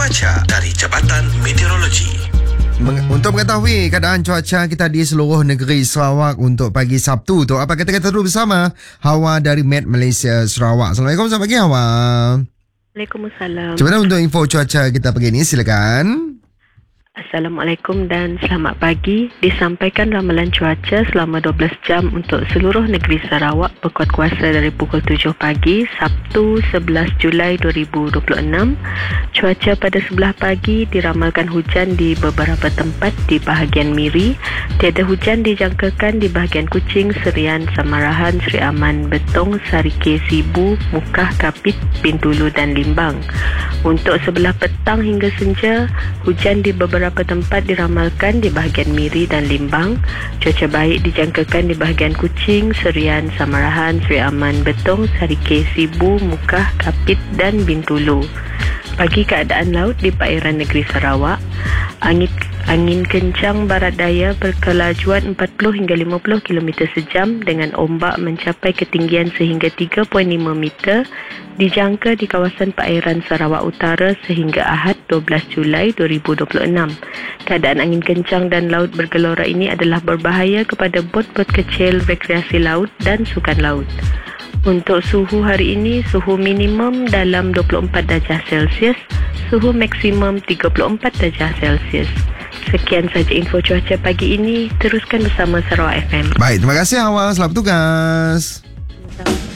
cuaca dari Jabatan Meteorologi. Untuk mengetahui keadaan cuaca kita di seluruh negeri Sarawak untuk pagi Sabtu tu, apa kata-kata dulu bersama Hawa dari Met Malaysia Sarawak. Assalamualaikum, selamat pagi Hawa. Waalaikumsalam. Macam mana untuk info cuaca kita pagi ni, silakan. Assalamualaikum dan selamat pagi. Disampaikan ramalan cuaca selama 12 jam untuk seluruh negeri Sarawak berkuat kuasa dari pukul 7 pagi Sabtu 11 Julai 2026. Cuaca pada sebelah pagi diramalkan hujan di beberapa tempat di bahagian Miri. Tiada hujan dijangkakan di bahagian Kuching, Serian, Samarahan, Seri Aman, Betong, Sarike, Sibu, Mukah, Kapit, Bintulu dan Limbang. Untuk sebelah petang hingga senja, hujan di beberapa tempat diramalkan di bahagian Miri dan Limbang. Cuaca baik dijangkakan di bahagian Kuching, Serian, Samarahan, Seri Aman, Betong, Sarike, Sibu, Mukah, Kapit dan Bintulu. Bagi keadaan laut di perairan negeri Sarawak, angin kencang barat daya berkelajuan 40 hingga 50 km sejam dengan ombak mencapai ketinggian sehingga 3.5 meter dijangka di kawasan perairan Sarawak Utara sehingga Ahad 12 Julai 2026. Keadaan angin kencang dan laut bergelora ini adalah berbahaya kepada bot-bot kecil, rekreasi laut dan sukan laut. Untuk suhu hari ini, suhu minimum dalam 24 darjah Celsius, suhu maksimum 34 darjah Celsius. Sekian saja info cuaca pagi ini. Teruskan bersama Sarawak FM. Baik, terima kasih Hawa. Selamat bertugas.